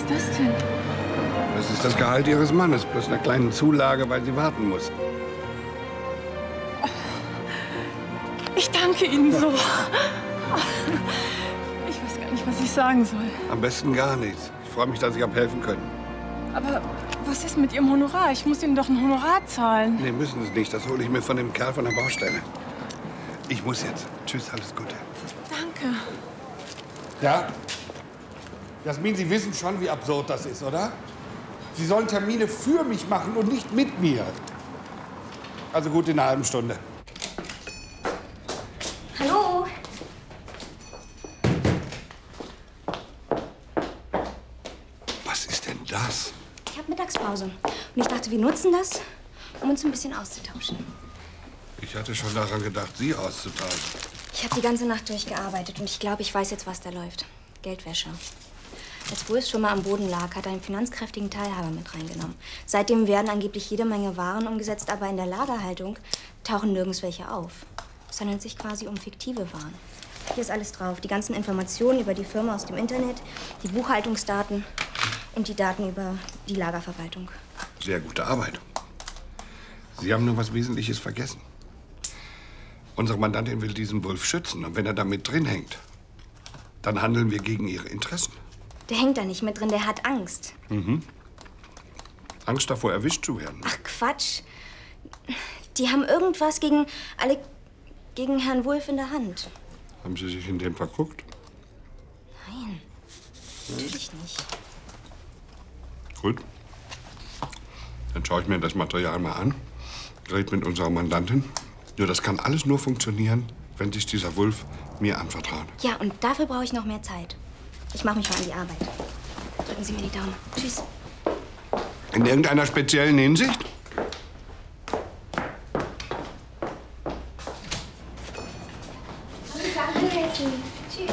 ist das denn? Das ist das Gehalt Ihres Mannes, plus eine kleine Zulage, weil Sie warten mussten. Ich danke Ihnen so. Ich weiß gar nicht, was ich sagen soll. Am besten gar nichts. Ich freue mich, dass ich habe helfen können. Aber was ist mit Ihrem Honorar? Ich muss Ihnen doch ein Honorar zahlen. Nee, müssen Sie nicht. Das hole ich mir von dem Kerl von der Baustelle. Ich muss jetzt. Tschüss, alles Gute. Danke. Ja? Jasmin, Sie wissen schon, wie absurd das ist, oder? Sie sollen Termine für mich machen und nicht mit mir. Also gut, in einer halben Stunde. Hallo? Was ist denn das? Ich habe Mittagspause. Und ich dachte, wir nutzen das, um uns ein bisschen auszutauschen. Ich hatte schon daran gedacht, Sie auszutauschen. Ich habe die ganze Nacht durchgearbeitet und ich glaube, ich weiß jetzt, was da läuft. Geldwäsche. Als Wolf schon mal am Boden lag, hat er einen finanzkräftigen Teilhaber mit reingenommen. Seitdem werden angeblich jede Menge Waren umgesetzt, aber in der Lagerhaltung tauchen nirgends welche auf. Es handelt sich quasi um fiktive Waren. Hier ist alles drauf. Die ganzen Informationen über die Firma aus dem Internet, die Buchhaltungsdaten und die Daten über die Lagerverwaltung. Sehr gute Arbeit. Sie haben nur was Wesentliches vergessen. Unsere Mandantin will diesen Wolf schützen. Und wenn er da mit drin hängt, dann handeln wir gegen ihre Interessen. Der hängt da nicht mit drin, der hat Angst. Mhm. Angst davor, erwischt zu werden. Ach, Quatsch. Die haben irgendwas gegen Herrn Wolf in der Hand. Haben Sie sich in den verguckt? Nein, natürlich nicht. Gut. Dann schaue ich mir das Material mal an. Rede mit unserer Mandantin. Nur das kann alles nur funktionieren, wenn sich dieser Wolf mir anvertraut. Ja, und dafür brauche ich noch mehr Zeit. Ich mache mich mal an die Arbeit. Drücken Sie mir die Daumen. Tschüss. In irgendeiner speziellen Hinsicht? Tschüss.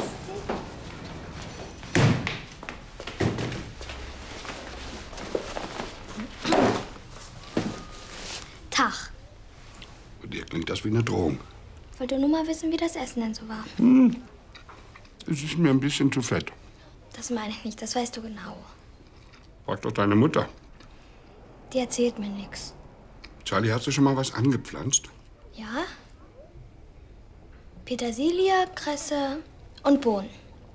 Tag. Bei dir klingt das wie eine Drohung. Ich wollte nur mal wissen, wie das Essen denn so war. Es ist mir ein bisschen zu fett. Das meine ich nicht, das weißt du genau. Frag doch deine Mutter. Die erzählt mir nichts. Charlie, hast du schon mal was angepflanzt? Ja? Petersilie, Kresse und Bohnen.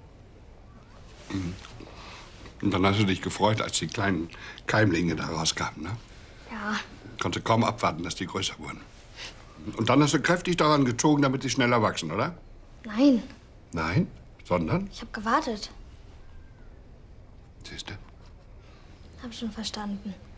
Und dann hast du dich gefreut, als die kleinen Keimlinge da rauskamen, ne? Ja. Konntest kaum abwarten, dass die größer wurden. Und dann hast du kräftig daran gezogen, damit sie schneller wachsen, oder? Nein, Nein, sondern? ich habe gewartet. Siehste? Hab schon verstanden.